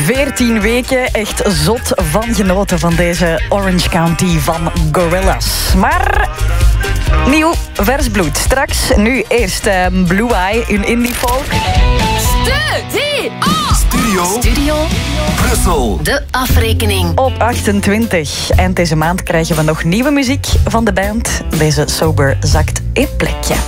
14 weken echt zot van genoten van deze Orange County van Gorillaz. Maar nieuw, vers bloed. Straks, nu eerst Blue Eye, een indie folk. Studio Brussel. De afrekening. Op 28. En deze maand krijgen we nog nieuwe muziek van de band. Deze Sober zakt één plekje.